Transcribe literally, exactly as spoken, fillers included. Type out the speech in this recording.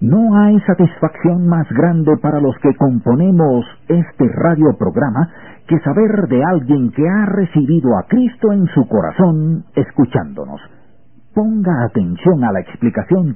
No hay satisfacción más grande para los que componemos este radioprograma que saber de alguien que ha recibido a Cristo en su corazón escuchándonos. Ponga atención a la explicación